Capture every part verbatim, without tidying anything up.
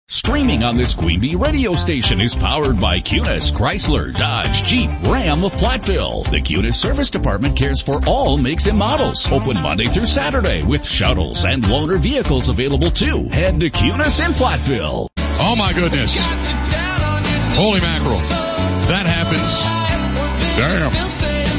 Streaming on this Queen Bee radio station is powered by Cunis, Chrysler, Dodge, Jeep, Ram of Platteville. The Cunis Service Department cares for all makes and models. Open Monday through Saturday with shuttles and loaner vehicles available too. Head to Cunis in Platteville. Oh my goodness. Holy mackerel. That happens. Damn.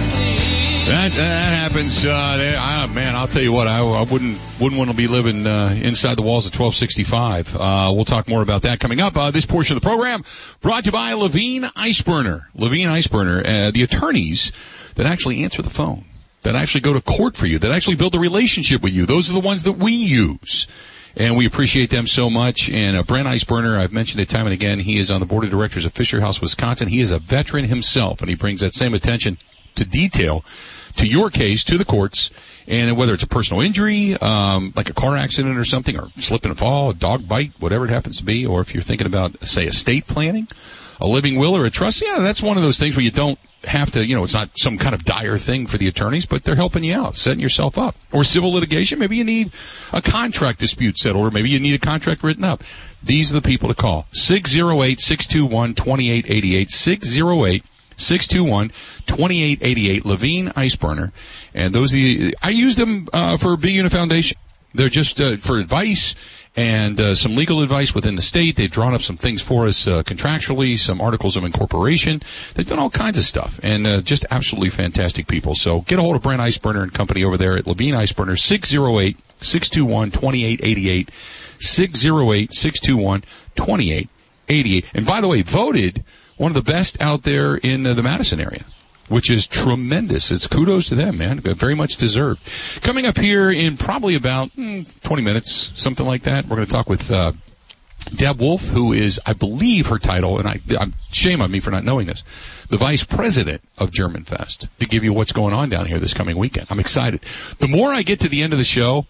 That, that happens, uh, they, I, man, I'll tell you what, I, I wouldn't, wouldn't want to be living, uh, inside the walls of twelve sixty-five. Uh, we'll talk more about that coming up. Uh, this portion of the program brought to you by Levine Iceburner. Levine Iceburner, uh, the attorneys that actually answer the phone, that actually go to court for you, that actually build a relationship with you. Those are the ones that we use. And we appreciate them so much. And uh, Brent Iceburner, I've mentioned it time and again, he is on the board of directors of Fisher House, Wisconsin. He is a veteran himself, and he brings that same attention to detail to your case, to the courts, and whether it's a personal injury, um, like a car accident or something, or slip and fall, a dog bite, whatever it happens to be, or if you're thinking about, say, estate planning, a living will or a trust, yeah, that's one of those things where you don't have to, you know, it's not some kind of dire thing for the attorneys, but they're helping you out, setting yourself up. Or civil litigation, maybe you need a contract dispute settled, or maybe you need a contract written up. These are the people to call. six oh eight, six two one, two eight eight eight, six oh eight, six two one, two eight eight eight, Levine Iceburner. And those are the, I use them, uh, for Big Unit Foundation. They're just, uh, for advice and, uh, some legal advice within the state. They've drawn up some things for us, uh, contractually, some articles of incorporation. They've done all kinds of stuff, and, uh, just absolutely fantastic people. So get a hold of Brent Iceburner and company over there at Levine Iceburner, six oh eight, six two one, two eight eight eight, six oh eight, six two one, two eight eight eight. And by the way, voted one of the best out there in uh, the Madison area, which is tremendous. It's kudos to them, man. Very much deserved. Coming up here in probably about mm, twenty minutes, something like that, we're going to talk with uh Deb Wolf, who is, I believe her title, and I, I'm shame on me for not knowing this, the vice president of German Fest, to give you what's going on down here this coming weekend. I'm excited. The more I get to the end of the show,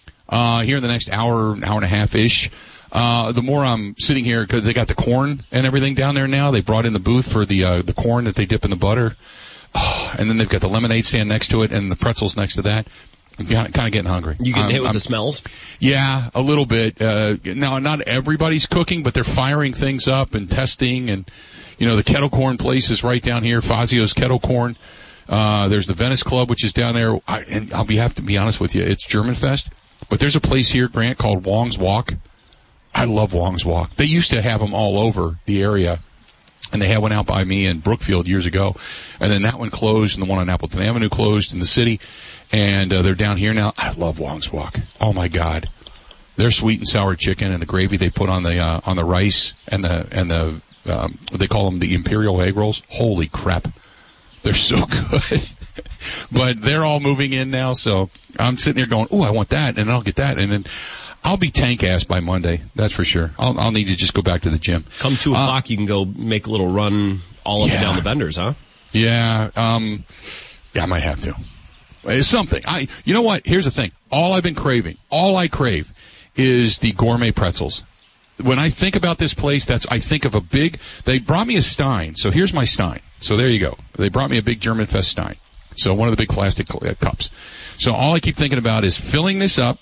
uh here in the next hour, hour and a half-ish, Uh, the more I'm sitting here, because they got the corn and everything down there now. They brought in the booth for the, uh, the corn that they dip in the butter. Oh, and then they've got the lemonade stand next to it and the pretzels next to that. I'm kind of getting hungry. You getting um, hit with I'm, the smells? Yeah, a little bit. Uh, now, not everybody's cooking, but they're firing things up and testing. And, you know, the kettle corn place is right down here, Fazio's Kettle Corn. Uh, there's the Venice Club, which is down there. I, and I'll be, have to be honest with you, it's German Fest. But there's a place here, Grant, called Wong's Walk. I love Wong's Walk. They used to have them all over the area, and they had one out by me in Brookfield years ago, and then that one closed, and the one on Appleton Avenue closed in the city, and uh, they're down here now. I love Wong's Walk. Oh my God, their sweet and sour chicken and the gravy they put on the uh, on the rice and the and the um, what they call them, the imperial egg rolls. Holy crap, they're so good. But they're all moving in now, so I'm sitting there going, "Oh, I want that," and I'll get that, and then I'll be tank ass by Monday, that's for sure. I'll, I'll need to just go back to the gym. Come two uh, o'clock, you can go make a little run all up yeah. and down the benders, huh? Yeah, um, yeah, I might have to. It's something. I, you know what? Here's the thing. All I've been craving, all I crave, is the gourmet pretzels. When I think about this place, that's, I think of a big, they brought me a Stein. So here's my Stein. So there you go. They brought me a big German Fest Stein. So one of the big plastic cups. So all I keep thinking about is filling this up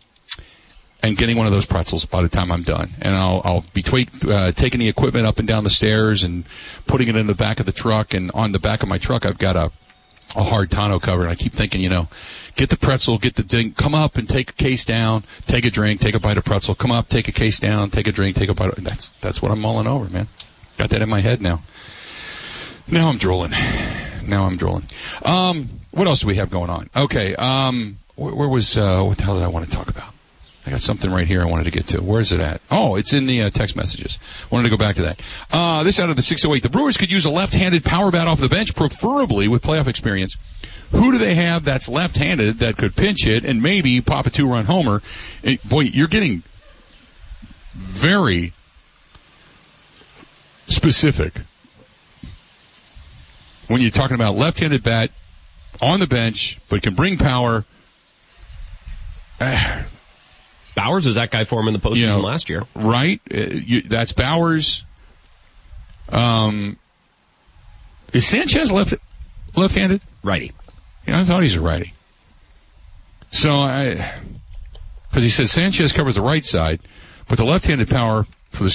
and getting one of those pretzels by the time I'm done. And I'll, I'll be tweak, uh, taking the equipment up and down the stairs and putting it in the back of the truck. And on the back of my truck, I've got a, a hard tonneau cover. And I keep thinking, you know, get the pretzel, get the thing, come up and take a case down, take a drink, take a bite of pretzel, come up, take a case down, take a drink, take a bite of, that's, that's what I'm mulling over, man. Got that in my head now. Now I'm drooling. Now I'm drooling. Um, what else do we have going on? Okay, um, where, where was, uh, what the hell did I want to talk about? I got something right here I wanted to get to. Where is it at? Oh, it's in the uh, text messages. Wanted to go back to that. Uh, this out of the six oh eight. The Brewers could use a left-handed power bat off the bench, preferably with playoff experience. Who do they have that's left-handed that could pinch hit and maybe pop a two-run homer? It, boy, you're getting very specific when you're talking about left-handed bat on the bench, but can bring power. Uh, Bowers was that guy for him in the postseason you know, last year. Right? Uh, you, that's Bowers. Um, is Sanchez left, left-handed? Righty. Yeah, I thought he's a righty. So I, cause he said Sanchez covers the right side, but the left-handed power